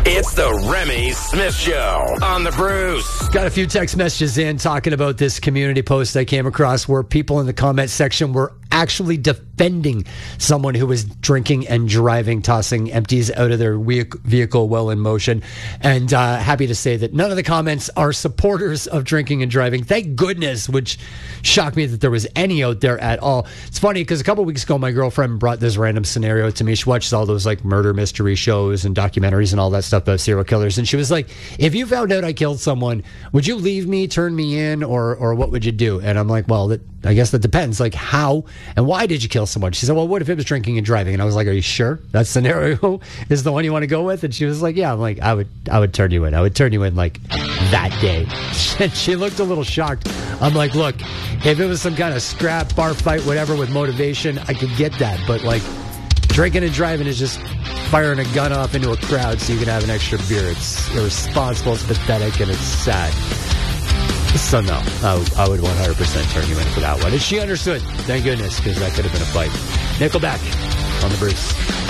It's the Remy Smith Show on the Bruce. Got a few text messages in talking about this community post I came across where people in the comment section were actually defending someone who was drinking and driving, tossing empties out of their vehicle while in motion. And happy to say that none of the comments are supporters of drinking and driving. Thank goodness, which shocked me that there was any out there at all. It's funny because a couple weeks ago, my girlfriend brought this random scenario to me. She watches all those like murder mystery shows and documentaries and all that stuff about serial killers. And she was like, if you found out I killed someone, would you leave me, turn me in, or what would you do? And I'm like, well, I guess that depends. Like, how and why did you kill someone? She said, well, what if it was drinking and driving? And I was like, are you sure that scenario is the one you want to go with? And she was like, yeah. I'm like, I would turn you in. I would turn you in like that day. And she looked a little shocked. I'm like, look, if it was some kind of scrap, bar fight, whatever, with motivation, I could get that. But like, drinking and driving is just firing a gun off into a crowd so you can have an extra beer. It's irresponsible, it's pathetic, and it's sad. So no, I would 100% turn you in for that one. And she understood, thank goodness, because that could have been a fight. Nickelback on the Bruce.